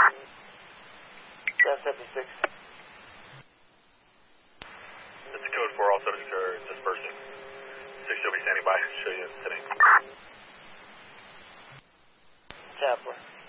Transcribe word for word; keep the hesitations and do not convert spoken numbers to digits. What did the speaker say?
ten seventy-six. It's code four, all subjects are dispersing. six will be standing by, show you today. Chaplain.